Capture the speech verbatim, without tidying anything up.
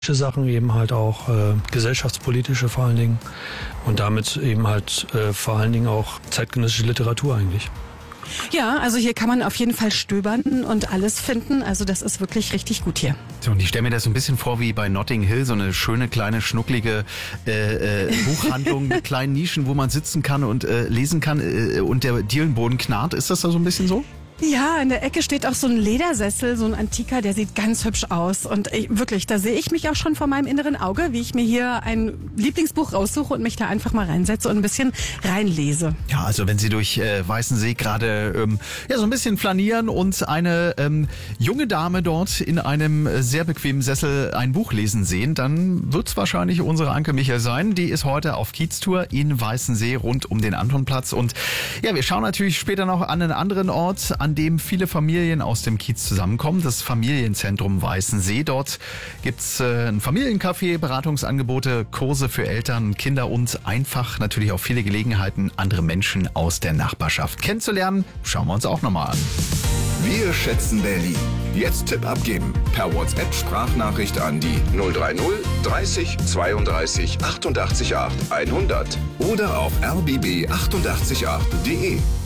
Sachen, eben halt auch äh, gesellschaftspolitische vor allen Dingen und damit eben halt äh, vor allen Dingen auch zeitgenössische Literatur eigentlich. Ja, also hier kann man auf jeden Fall stöbern und alles finden. Also das ist wirklich richtig gut hier. So, und ich stelle mir das so ein bisschen vor wie bei Notting Hill, so eine schöne, kleine, schnucklige äh, äh, Buchhandlung mit kleinen Nischen, wo man sitzen kann und äh, lesen kann äh, und der Dielenboden knarrt. Ist das da so ein bisschen so? Ja, in der Ecke steht auch so ein Ledersessel, so ein antiker, der sieht ganz hübsch aus. Und ich, wirklich, da sehe ich mich auch schon vor meinem inneren Auge, wie ich mir hier ein Lieblingsbuch raussuche und mich da einfach mal reinsetze und ein bisschen reinlese. Ja, also wenn Sie durch äh, Weißensee gerade ähm, ja, so ein bisschen flanieren und eine ähm, junge Dame dort in einem äh, sehr bequemen Sessel ein Buch lesen sehen, dann wird's wahrscheinlich unsere Anke Michael sein. Die ist heute auf Kieztour in Weißensee rund um den Antonplatz. Und ja, wir schauen natürlich später noch an einen anderen Ort, an dem viele Familien aus dem Kiez zusammenkommen, das Familienzentrum Weißensee. Dort gibt's äh, ein Familiencafé, Beratungsangebote, Kurse für Eltern, Kinder und einfach natürlich auch viele Gelegenheiten, andere Menschen aus der Nachbarschaft kennenzulernen. Schauen wir uns auch nochmal an. Wir schätzen Berlin. Jetzt Tipp abgeben. Per WhatsApp-Sprachnachricht an die null drei null dreißig zweiunddreißig achtundachtzig acht hundert oder auf r b b achtundachtzig acht punkt d e.